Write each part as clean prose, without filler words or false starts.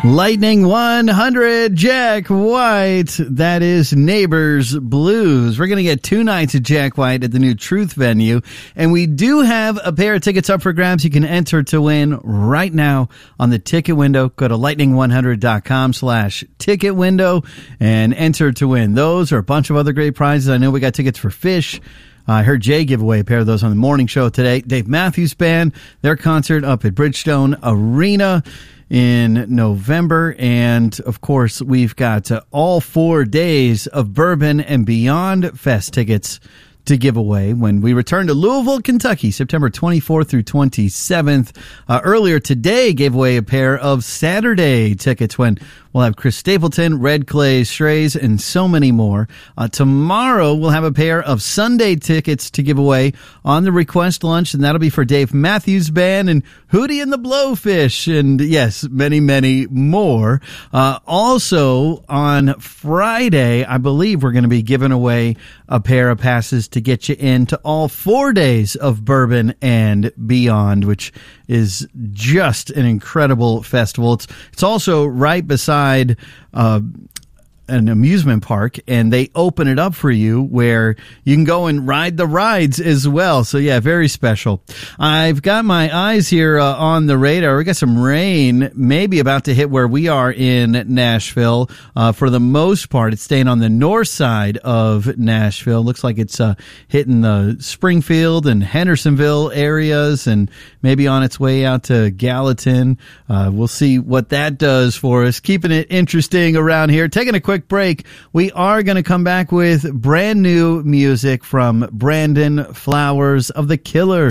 Lightning 100, Jack White. That is Neighbors Blues. We're going to get 2 nights of Jack White at the new Truth venue. And we do have a pair of tickets up for grabs. You can enter to win right now on the ticket window. Go to lightning100.com/ticket window and enter to win. Those are a bunch of other great prizes. I know we got tickets for Fish. I heard Jay give away a pair of those on the morning show today. Dave Matthews Band, their concert up at Bridgestone Arena in November. And, of course, we've got all 4 days of Bourbon and Beyond Fest tickets to give away when we return to Louisville, Kentucky, September 24th through 27th. Earlier today, gave away a pair of Saturday tickets when we'll have Chris Stapleton, Red Clay Strays, and so many more. Tomorrow, we'll have a pair of Sunday tickets to give away on the Request Lunch, and that'll be for Dave Matthews Band and Hootie and the Blowfish, and yes, many, many more. Also, on Friday, I believe we're going to be giving away a pair of passes to get you into all 4 days of Bourbon and Beyond, which is just an incredible festival. It's also right beside an amusement park, and they open it up for you where you can go and ride the rides as well. So yeah, very special. I've got my eyes here on the radar. We got some rain maybe about to hit where we are in Nashville. For the most part, it's staying on the north side of Nashville. Looks like it's hitting the Springfield and Hendersonville areas and maybe on its way out to Gallatin. We'll see what that does for us. Keeping it interesting around here. Taking a quick break. We are going to come back with brand new music from Brandon Flowers of The Killers.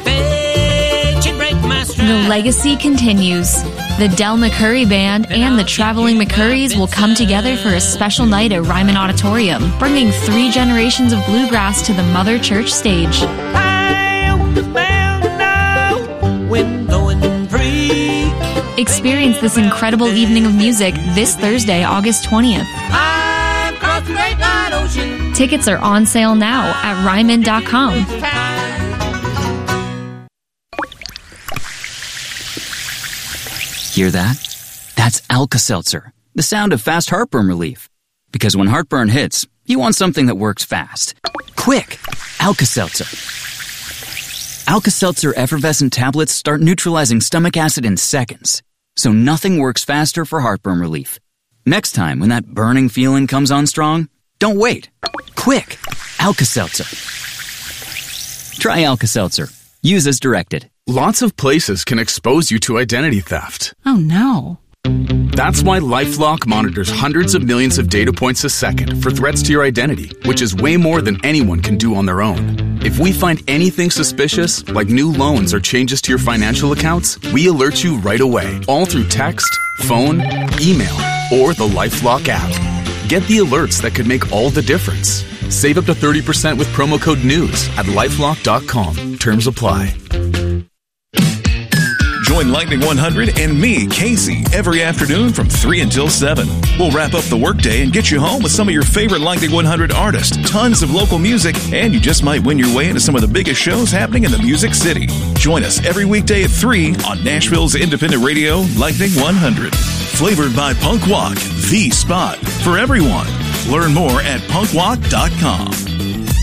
The legacy continues. The Del McCurry Band and the Traveling McCurrys will come together for a special night at Ryman Auditorium, bringing 3 generations of bluegrass to the Mother Church stage. Experience this incredible evening of music this Thursday, August 20th. Tickets are on sale now at Ryman.com. Hear that? That's Alka-Seltzer, the sound of fast heartburn relief. Because when heartburn hits, you want something that works fast. Quick! Alka-Seltzer. Alka-Seltzer effervescent tablets start neutralizing stomach acid in seconds. So nothing works faster for heartburn relief. Next time when that burning feeling comes on strong, don't wait. Quick! Alka-Seltzer. Try Alka-Seltzer. Use as directed. Lots of places can expose you to identity theft. Oh no. That's why LifeLock monitors hundreds of millions of data points a second for threats to your identity, which is way more than anyone can do on their own. If we find anything suspicious, like new loans or changes to your financial accounts, we alert you right away, all through text, phone, email, or the LifeLock app. Get the alerts that could make all the difference. Save up to 30% with promo code NEWS at LifeLock.com. Terms apply. Join Lightning 100 and me, Casey, every afternoon from 3 until 7. We'll wrap up the workday and get you home with some of your favorite Lightning 100 artists, tons of local music, and you just might win your way into some of the biggest shows happening in the Music City. Join us every weekday at 3 on Nashville's independent radio, Lightning 100. Flavored by Punk Walk, the spot for everyone. Learn more at punkwalk.com.